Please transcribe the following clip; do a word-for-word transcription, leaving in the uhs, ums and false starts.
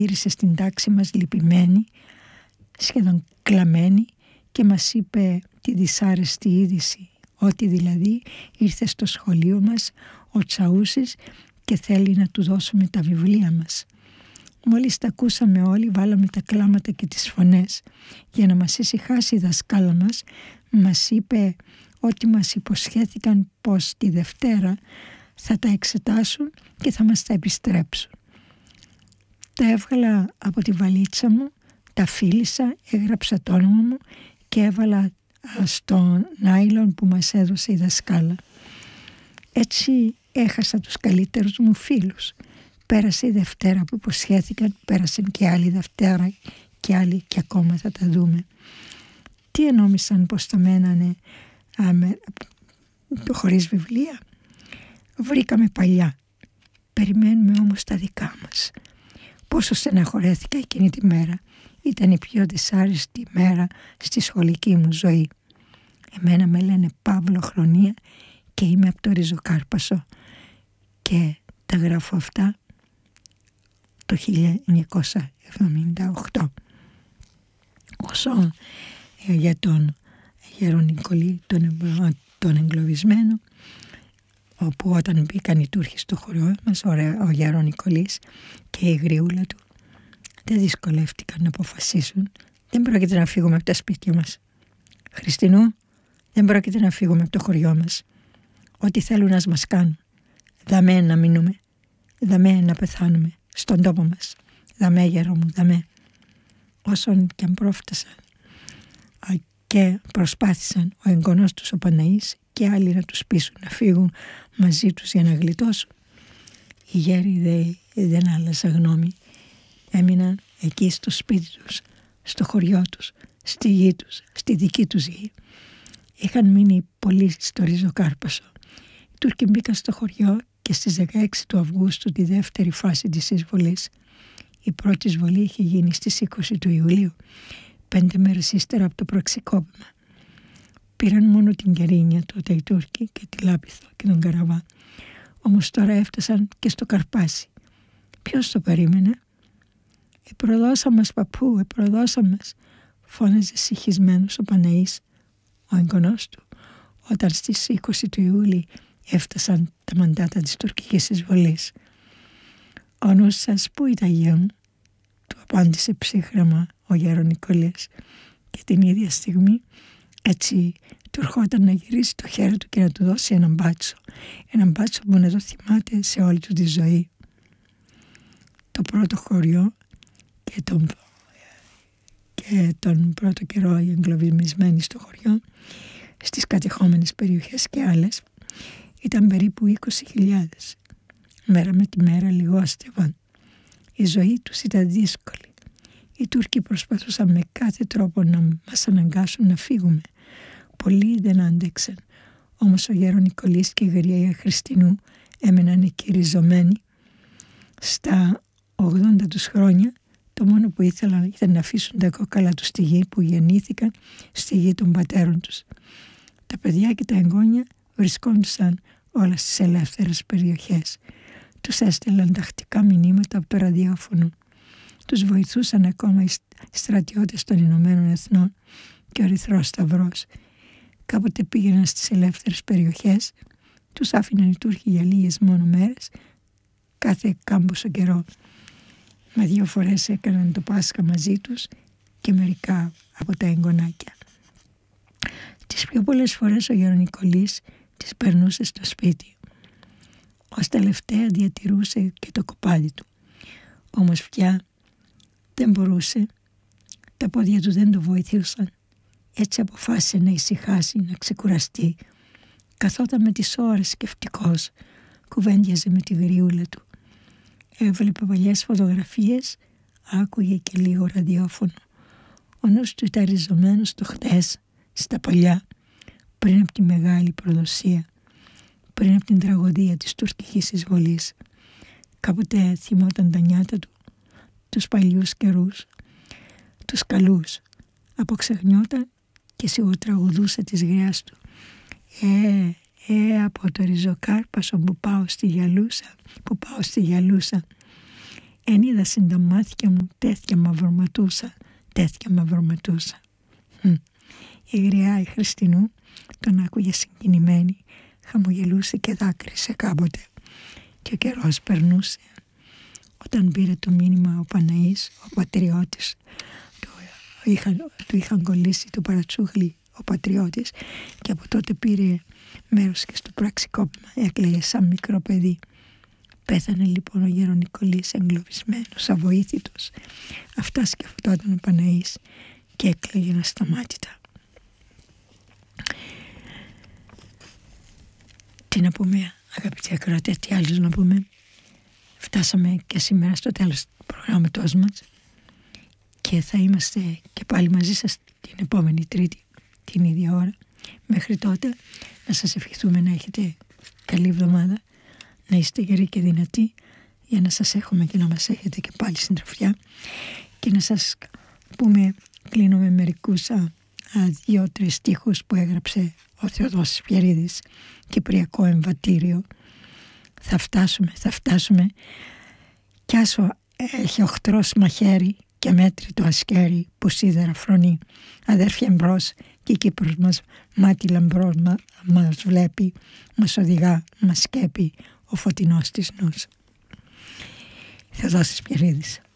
Γύρισε στην τάξη μας λυπημένη, σχεδόν κλαμμένη, και μας είπε τη δυσάρεστη είδηση, ότι δηλαδή ήρθε στο σχολείο μας ο Τσαούσης και θέλει να του δώσουμε τα βιβλία μας. Μόλις τα ακούσαμε όλοι, βάλαμε τα κλάματα και τις φωνές. Για να μας ησυχάσει η δασκάλα μας, μας είπε ότι μας υποσχέθηκαν πως τη Δευτέρα θα τα εξετάσουν και θα μας τα επιστρέψουν. Τα έβγαλα από τη βαλίτσα μου, τα φίλησα, έγραψα το όνομα μου και έβαλα στο νάιλον που μας έδωσε η δασκάλα. Έτσι έχασα τους καλύτερους μου φίλους. Πέρασε η Δευτέρα που υποσχέθηκαν, πέρασε και άλλη Δευτέρα και άλλη, και ακόμα θα τα δούμε. Τι ενόμισαν πως τα μένανε α, με, χωρίς βιβλία? Βρήκαμε παλιά. Περιμένουμε όμως τα δικά μας. Πόσο στεναχωρέθηκα εκείνη τη μέρα. Ήταν η πιο δυσάρεστη μέρα στη σχολική μου ζωή. Εμένα με λένε Παύλο Χρονία και είμαι από το Ριζοκάρπασο και τα γράφω αυτά το χίλια εννιακόσια εβδομήντα οκτώ. Όσο ε, για τον Γερονικολή, τον, τον εγκλωβισμένο, όπου όταν μπήκαν οι Τούρκοι στο χωριό μας, ο Γερονικολής και η γριούλα του δεν δυσκολεύτηκαν να αποφασίσουν. Δεν πρόκειται να φύγουμε από τα σπίτια μας. Χριστινού, δεν πρόκειται να φύγουμε από το χωριό μας. Ό,τι θέλουν να μας κάνουν. Δαμέ να μείνουμε. Δαμέ να πεθάνουμε. Στον τόπο μας. Δαμέ γέρο μου, δαμέ. Όσον και αν πρόφτασαν και προσπάθησαν ο εγγονός τους ο Παναής και άλλοι να τους πείσουν να φύγουν μαζί τους για να γλιτώσουν, οι γέροι δεν, δεν άλλαζαν γνώμη. Έμειναν εκεί στο σπίτι τους, στο χωριό τους, στη γη τους, στη δική τους γη. Είχαν μείνει πολλοί στο Ριζοκάρπασο. Οι Τούρκοι μπήκαν στο χωριό και στις δεκαέξι του Αυγούστου τη δεύτερη φάση της εισβολής. Η πρώτη εισβολή είχε γίνει στις είκοσι του Ιουλίου, πέντε μέρες ύστερα από το πραξικόπημα. Πήραν μόνο την Κερίνια τότε οι Τούρκοι και τη Λάπιθο και τον Καραβά. Όμως τώρα έφτασαν και στο Καρπάσι. Ποιος το περίμενε? «Η προδόσα μας, παππού, η προδόσα μας», φώναζε συγχυσμένος ο Παναής, ο εγγονός του, όταν στις είκοσι του Ιούλη έφτασαν τα μαντάτα της τουρκικής εισβολής. «Ο νους σας πού ήταν, γεια μου?» του απάντησε ψύχραμα ο Γερονικολής, και την ίδια στιγμή έτσι του ερχόταν να γυρίσει το χέρι του και να του δώσει έναν μπάτσο, έναν μπάτσο που να το θυμάται σε όλη του τη ζωή. Το πρώτο χωριό και τον, και τον πρώτο καιρό οι εγκλωβισμένοι στο χωριό, στις κατεχόμενες περιοχές και άλλες, ήταν περίπου είκοσι χιλιάδες. Μέρα με τη μέρα λιγόστευαν. Η ζωή τους ήταν δύσκολη. Οι Τούρκοι προσπαθούσαν με κάθε τρόπο να μας αναγκάσουν να φύγουμε. Πολλοί δεν άντεξαν. Όμως ο Γερονικολής και η γριά Χριστινού έμεναν εκεί ριζωμένοι. Στα ογδόντα τους χρόνια το μόνο που ήθελαν ήταν να αφήσουν τα κόκαλα τους στη γη που γεννήθηκαν, στη γη των πατέρων τους. Τα παιδιά και τα εγγόνια βρισκόντουσαν όλα στις ελεύθερες περιοχές. Τους έστελναν τακτικά μηνύματα από το ραδιόφωνο. Τους βοηθούσαν ακόμα οι στρατιώτες των Ηνωμένων Εθνών και ο Ερυθρός Σταυρός. Κάποτε πήγαιναν στις ελεύθερες περιοχές, τους άφηναν οι Τούρκοι για λίγες μόνο μέρες, κάθε κάμποσο καιρό. Μα δύο φορές έκαναν το Πάσχα μαζί τους και μερικά από τα εγγονάκια. Τις πιο πολλές φορές ο Γερονικολής τις περνούσε στο σπίτι. Ως τελευταία διατηρούσε και το κοπάδι του. Όμως πια δεν μπορούσε, τα πόδια του δεν το βοηθούσαν. Έτσι αποφάσισε να ησυχάσει, να ξεκουραστεί. Καθόταν με τις ώρες σκεφτικός, κουβέντιαζε με τη γριούλα του. Έβλεπε παλιές φωτογραφίες, άκουγε και λίγο ραδιόφωνο. Ο νους του ήταν ριζωμένος στο χτες, στα παλιά, πριν από τη μεγάλη προδοσία, πριν από την τραγωδία της τουρκικής εισβολής. Κάποτε θυμόταν τα νιάτα του, τους παλιούς καιρούς, τους καλούς. Αποξεχνιόταν και σιγοτραγουδούσε της γριάς του. Ε, ε, από το Ριζοκάρπασο που πάω στη Γιαλούσα, που πάω στη Γιαλούσα. Εν είδα συν τα μάτια μου τέτοια μαυροματούσα, τέτοια μαυροματούσα. Η γριά η Χριστινού τον άκουγε συγκινημένη, χαμογελούσε και δάκρυσε κάποτε. Και ο καιρός περνούσε. Όταν πήρε το μήνυμα ο Παναής, ο πατριώτης, του είχαν, του είχαν κολλήσει το παρατσούχλι ο πατριώτης, και από τότε πήρε μέρος και στο πραξικόπημα, έκλαιγε σαν μικρό παιδί. Πέθανε λοιπόν ο Γερονικολής εγκλωβισμένος, αβοήθητος. Αυτά σκεφτόταν ο Παναής και έκλαιγε ασταμάτητα. Τι να πούμε, αγαπητοί ακροατές, τι άλλους να πούμε. Φτάσαμε και σήμερα στο τέλος του προγράμματός μας και θα είμαστε και πάλι μαζί σας την επόμενη Τρίτη, την ίδια ώρα. Μέχρι τότε να σας ευχηθούμε να έχετε καλή εβδομάδα, να είστε γεροί και δυνατοί, για να σας έχουμε και να μας έχετε και πάλι συντροφιά, και να σας πούμε, κλείνω με μερικούς δύο-τρεις στίχους που έγραψε ο Θεοδόσης Πιερίδης, Κυπριακό Εμβατήριο. Θα φτάσουμε, θα φτάσουμε, κι άσο έχει οχτρός μαχαίρι και μέτρητο ασκέρι που σίδερα φρονεί. Αδέρφια εμπρός και η Κύπρος μας μάτι λαμπρός μα, μας βλέπει, μας οδηγά, μας σκέπει ο φωτεινός της νους. Θεοδόσης Πιερίδης.